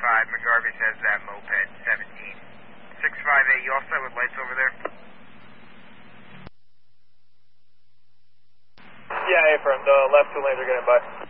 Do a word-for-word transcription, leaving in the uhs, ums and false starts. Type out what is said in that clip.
five, McGarvey has that moped, seventeen. six five eight, you all set with lights over there? Yeah, affirmed. The left two lanes are getting by.